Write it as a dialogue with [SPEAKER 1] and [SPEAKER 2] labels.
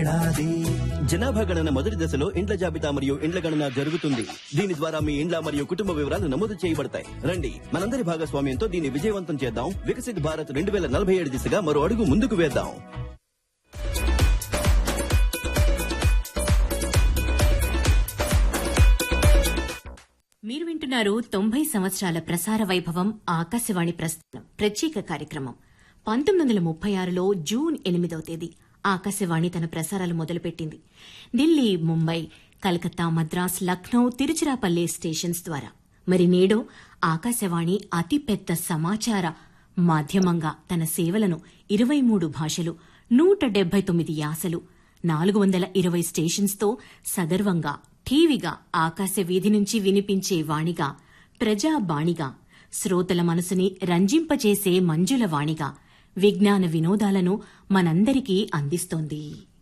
[SPEAKER 1] ఏడాది.
[SPEAKER 2] జనాభా గణన మొదటి దశలో ఇండ్ల జాబితా మరియు ఇండ్ల గణన జరుగుతుంది. దీని ద్వారా మీ ఇండ్ల మరియు కుటుంబ వివరాలు నమోదు చేయబడతాయి. రండి, మనందరి భాగస్వామ్యంతో దీన్ని విజయవంతం చేద్దాం. వికసిత్ భారత్ 2047 దిశగా మరో అడుగు ముందుకు వేద్దాం.
[SPEAKER 3] మీరు వింటున్నారు 90 సంవత్సరాల ప్రసార వైభవం ఆకాశవాణి ప్రస్థానం ప్రత్యేక కార్యక్రమం. 1936లో జూన్ 8వ తేదీ ఆకాశవాణి తన ప్రసారాలు మొదలుపెట్టింది. ఢిల్లీ, ముంబై, కలకత్తా, మద్రాస్, లక్నో, తిరుచిరాపల్లి స్టేషన్స్ ద్వారా. మరి నేడు ఆకాశవాణి అతిపెద్ద సమాచార మాధ్యమంగా తన సేవలను 23 భాషలు, 179 యాసలు, 420 స్టేషన్స్తో సగర్వంగా టీవీగా ఆకాశ వీధి నుంచి వినిపించే వాణిగా, ప్రజాబాణిగా, శ్రోతల మనసుని రంజింపచేసే మంజుల వాణిగా విజ్ఞాన వినోదాలను మనందరికీ అందిస్తోంది.